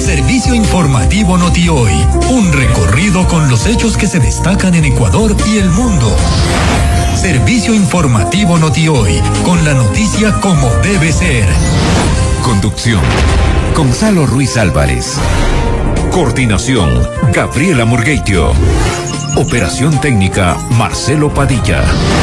Servicio informativo Noti Hoy. Un recorrido con los hechos que se destacan en Ecuador y el mundo. Servicio informativo Noti Hoy, con la noticia como debe ser. Conducción: Gonzalo Ruiz Álvarez. Coordinación: Gabriela Murgueitio. Operación técnica: Marcelo Padilla.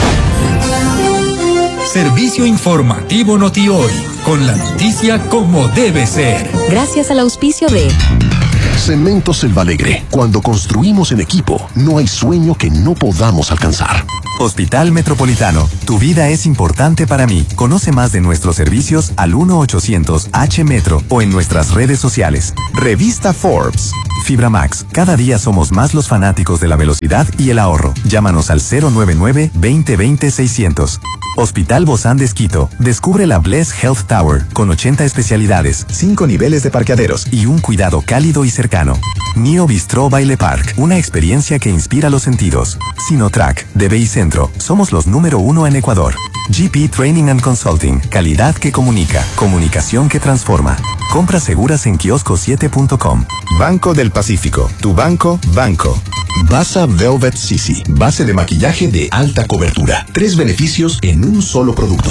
Servicio informativo Noti Hoy, con la noticia como debe ser. Gracias al auspicio de Cemento Selva Alegre. Cuando construimos en equipo, no hay sueño que no podamos alcanzar. Hospital Metropolitano. Tu vida es importante para mí. Conoce más de nuestros servicios al 1-800-H-METRO o en nuestras redes sociales. Revista Forbes. Fibra Max. Cada día somos más los fanáticos de la velocidad y el ahorro. Llámanos al 099-2020-600. Hospital Bozán de Esquito. Descubre la Bless Health Tower con 80 especialidades, 5 niveles de parqueaderos y un cuidado cálido y cercano. Nio Bistro Baile Park. Una experiencia que inspira los sentidos. Sinotrack. de BI Centro. Somos los número 1 en Ecuador. GP Training and Consulting. Calidad que comunica. Comunicación que transforma. Compras seguras en kiosco7.com. Banco del Pacífico. Tu banco. Basa Velvet Sisi. Base de maquillaje de alta cobertura. 3 beneficios en un solo producto.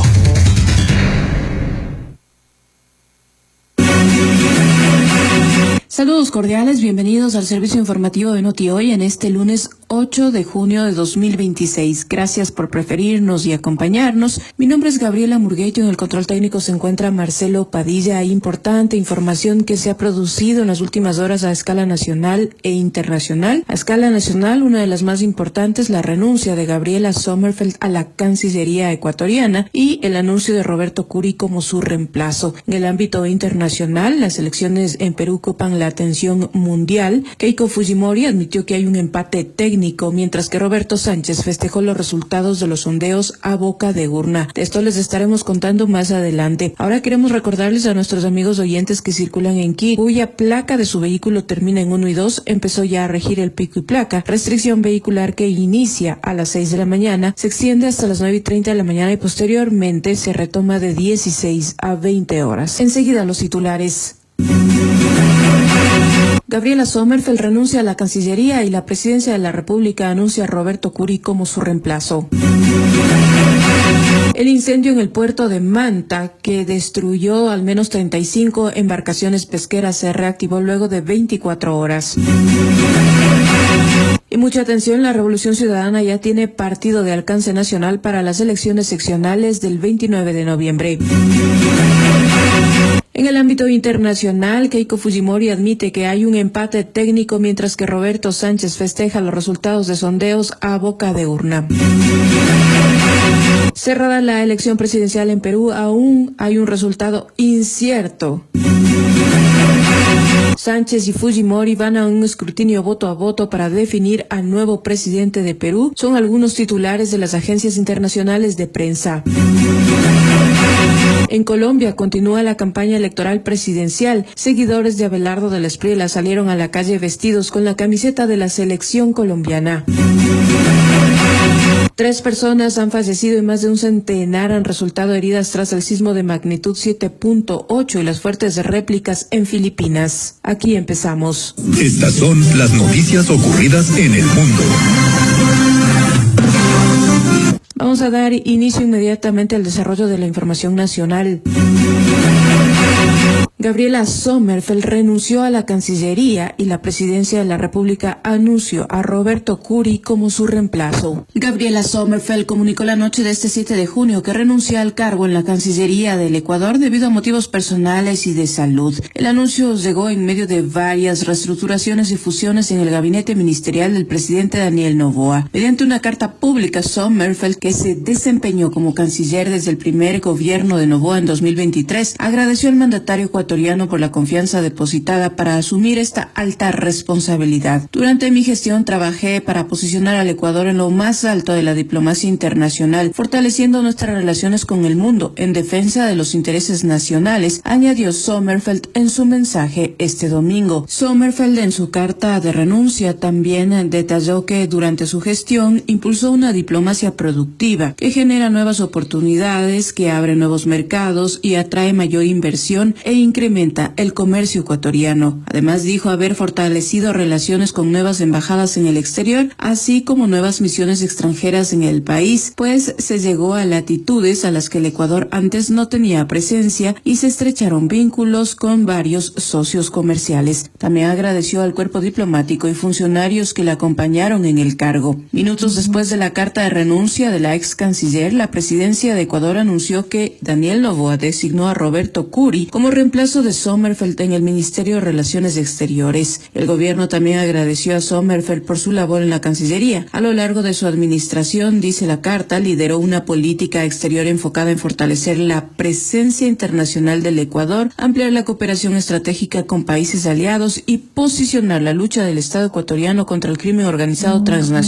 Saludos cordiales, bienvenidos al servicio informativo de Noti Hoy en este lunes 8 de junio de 2026. Gracias por preferirnos y acompañarnos. Mi nombre es Gabriela Murgueitio, en el control técnico se encuentra Marcelo Padilla. Hay importante información que se ha producido en las últimas horas a escala nacional e internacional. A escala nacional, una de las más importantes, la renuncia de Gabriela Sommerfeld a la Cancillería ecuatoriana y el anuncio de Roberto Curi como su reemplazo. En el ámbito internacional, las elecciones en Perú copan la atención mundial. Keiko Fujimori admitió que hay un empate técnico, mientras que Roberto Sánchez festejó los resultados de los sondeos a boca de urna. De esto les estaremos contando más adelante. Ahora queremos recordarles a nuestros amigos oyentes que circulan en Quito, cuya placa de su vehículo termina en 1 y 2, empezó ya a regir el pico y placa. Restricción vehicular que inicia a las 6 de la mañana, se extiende hasta las 9:30 de la mañana y posteriormente se retoma de 16 a 20 horas. Enseguida los titulares. Gabriela Sommerfeld renuncia a la Cancillería y la Presidencia de la República anuncia a Roberto Curi como su reemplazo. El incendio en el puerto de Manta, que destruyó al menos 35 embarcaciones pesqueras, se reactivó luego de 24 horas. Y mucha atención, la Revolución Ciudadana ya tiene partido de alcance nacional para las elecciones seccionales del 29 de noviembre. En el ámbito internacional, Keiko Fujimori admite que hay un empate técnico, mientras que Roberto Sánchez festeja los resultados de sondeos a boca de urna. Cerrada la elección presidencial en Perú, aún hay un resultado incierto. Sánchez y Fujimori van a un escrutinio voto a voto para definir al nuevo presidente de Perú. Son algunos titulares de las agencias internacionales de prensa. En Colombia continúa la campaña electoral presidencial. Seguidores de Abelardo del Espriella salieron a la calle vestidos con la camiseta de la selección colombiana. 3 personas han fallecido y más de un centenar han resultado heridas tras el sismo de magnitud 7.8 y las fuertes réplicas en Filipinas. Aquí empezamos. Estas son las noticias ocurridas en el mundo. Vamos a dar inicio inmediatamente al desarrollo de la información nacional. Gabriela Sommerfeld renunció a la Cancillería y la Presidencia de la República anunció a Roberto Curi como su reemplazo. Gabriela Sommerfeld comunicó la noche de este 7 de junio que renuncia al cargo en la Cancillería del Ecuador debido a motivos personales y de salud. El anuncio llegó en medio de varias reestructuraciones y fusiones en el gabinete ministerial del presidente Daniel Noboa. Mediante una carta pública, Sommerfeld, que se desempeñó como canciller desde el primer gobierno de Noboa en 2023, agradeció al mandatario ecuatoriano por la confianza depositada para asumir esta alta responsabilidad. Durante mi gestión trabajé para posicionar al Ecuador en lo más alto de la diplomacia internacional, fortaleciendo nuestras relaciones con el mundo en defensa de los intereses nacionales, añadió Sommerfeld en su mensaje este domingo. Sommerfeld, en su carta de renuncia, también detalló que durante su gestión impulsó una diplomacia productiva que genera nuevas oportunidades, que abre nuevos mercados y atrae mayor inversión e incrementa incrementa el comercio ecuatoriano. Además, dijo haber fortalecido relaciones con nuevas embajadas en el exterior, así como nuevas misiones extranjeras en el país, pues se llegó a latitudes a las que el Ecuador antes no tenía presencia y se estrecharon vínculos con varios socios comerciales. También agradeció al cuerpo diplomático y funcionarios que le acompañaron en el cargo. Minutos después de la carta de renuncia de la ex canciller, la presidencia de Ecuador anunció que Daniel Noboa designó a Roberto Curi como reemplazo de Sommerfeld en el Ministerio de Relaciones Exteriores. El gobierno también agradeció a Sommerfeld por su labor en la Cancillería. A lo largo de su administración, dice la carta, lideró una política exterior enfocada en fortalecer la presencia internacional del Ecuador, ampliar la cooperación estratégica con países aliados y posicionar la lucha del Estado ecuatoriano contra el crimen organizado transnacional